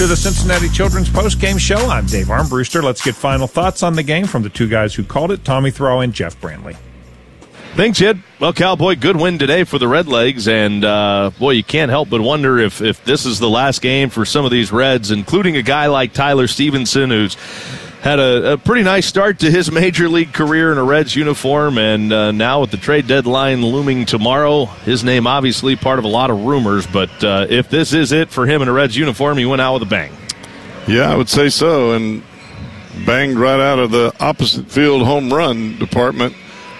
To the Cincinnati Children's Postgame Show, I'm Dave Armbruster. Let's get final thoughts on the game from the two guys who called it, Tommy Thrall and Jeff Brantley. Thanks, Ed. Well, Cowboy, good win today for the Redlegs, and boy, you can't help but wonder if this is the last game for some of these Reds, including a guy like Tyler Stevenson, who's had a pretty nice start to his major league career in a Reds uniform, and now with the trade deadline looming tomorrow, his name obviously part of a lot of rumors, but if this is it for him in a Reds uniform, he went out with a bang. Yeah, I would say so, and banged right out of the opposite field home run department.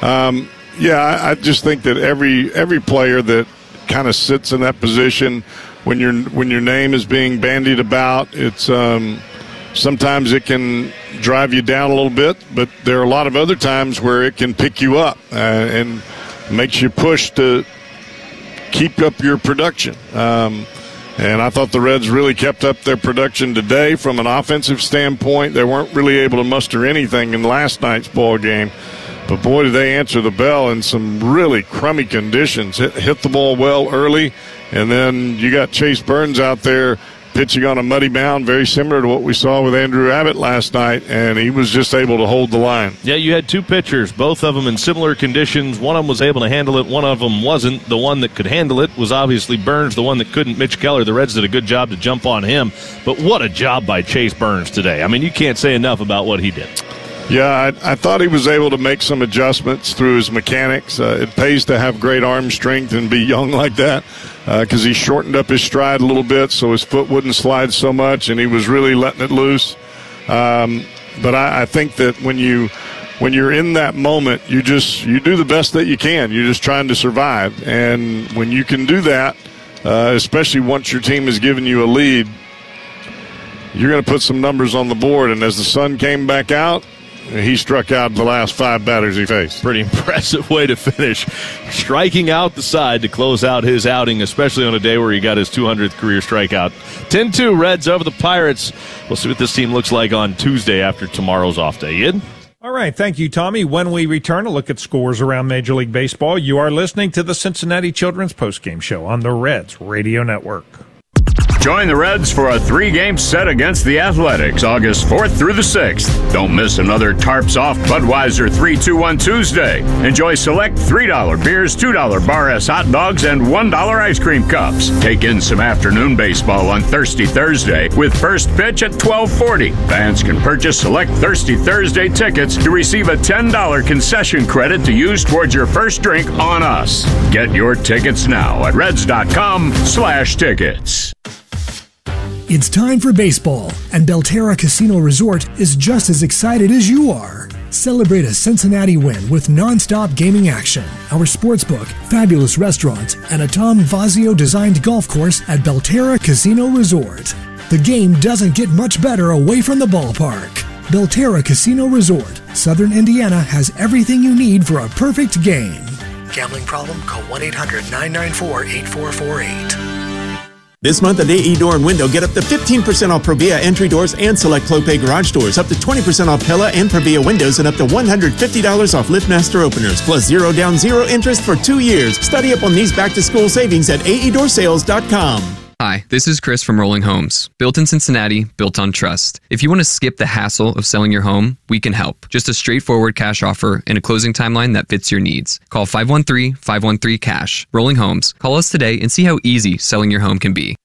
I just think that every player that kind of sits in that position when your name is being bandied about, it's sometimes it can drive you down a little bit, but there are a lot of other times where it can pick you up and makes you push to keep up your production. And I thought the Reds really kept up their production today from an offensive standpoint. They weren't really able to muster anything in last night's ball game. But, boy, did they answer the bell in some really crummy conditions. Hit the ball well early, and then you got Chase Burns out there pitching on a muddy mound, very similar to what we saw with Andrew Abbott last night, and he was just able to hold the line. Yeah, you had two pitchers, both of them in similar conditions. One of them was able to handle it, one of them wasn't. The one that could handle it was obviously Burns. The one that couldn't, Mitch Keller. The Reds did a good job to jump on him. But what a job by Chase Burns today. I mean, you can't say enough about what he did. Yeah, I thought he was able to make some adjustments through his mechanics. It pays to have great arm strength and be young like that because he shortened up his stride a little bit so his foot wouldn't slide so much, and he was really letting it loose. But I think that when you're in that moment, you do the best that you can. You're just trying to survive. And when you can do that, especially once your team has given you a lead, you're going to put some numbers on the board. And as the sun came back out, he struck out the last 5 batters he faced. Pretty impressive way to finish, striking out the side to close out his outing, especially on a day where he got his 200th career strikeout. 10-2 Reds over the Pirates. We'll see what this team looks like on Tuesday after tomorrow's off day. Ed? All right, thank you, Tommy. When we return, a look at scores around Major League Baseball. You are listening to the Cincinnati Children's Postgame Show on the Reds Radio Network. Join the Reds for a 3-game set against the Athletics, August 4th through the 6th. Don't miss another Tarps Off Budweiser 3-2-1 Tuesday. Enjoy select $3 beers, $2 Bar S hot dogs, and $1 ice cream cups. Take in some afternoon baseball on Thirsty Thursday with first pitch at 12:40. Fans can purchase select Thirsty Thursday tickets to receive a $10 concession credit to use towards your first drink on us. Get your tickets now at reds.com/tickets. It's time for baseball, and Belterra Casino Resort is just as excited as you are. Celebrate a Cincinnati win with non-stop gaming action, our sportsbook, fabulous restaurants, and a Tom Fazio-designed golf course at Belterra Casino Resort. The game doesn't get much better away from the ballpark. Belterra Casino Resort, Southern Indiana has everything you need for a perfect game. Gambling problem? Call 1-800-994-8448. This month at AE Door and Window, get up to 15% off Provia entry doors and select Clopay garage doors, up to 20% off Pella and Provia windows, and up to $150 off LiftMaster openers, plus 0 down, 0 interest for 2 years. Study up on these back-to-school savings at aeDoorSales.com. Hi, this is Chris from Rolling Homes. Built in Cincinnati, built on trust. If you want to skip the hassle of selling your home, we can help. Just a straightforward cash offer and a closing timeline that fits your needs. Call 513-513-CASH. Rolling Homes. Call us today and see how easy selling your home can be.